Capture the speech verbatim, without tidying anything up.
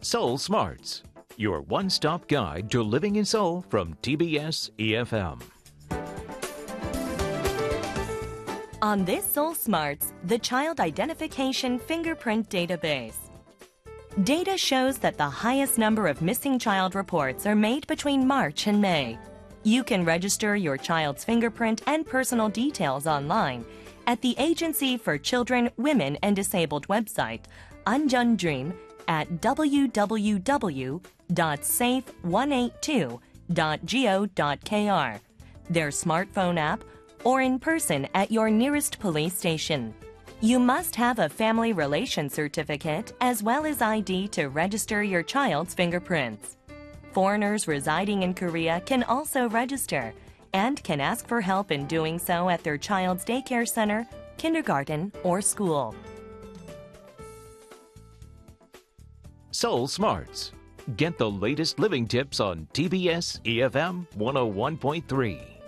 Seoul Smarts, your one-stop guide to living in Seoul from T B S E F M. On this Seoul Smarts, the Child Identification Fingerprint Database. Data shows that the highest number of missing child reports are made between March and May. You can register your child's fingerprint and personal details online at the Agency for Children, Women, and Disabled website, Anjeon Dream, at w w w dot safe one eight two dot go dot k r, their smartphone app, or in person at your nearest police station. You must have a family relation certificate as well as I D to register your child's fingerprints. Foreigners residing in Korea can also register and can ask for help in doing so at their child's daycare center, kindergarten, or school. Seoul Smarts. Get the latest living tips on T B S E F M one oh one point three.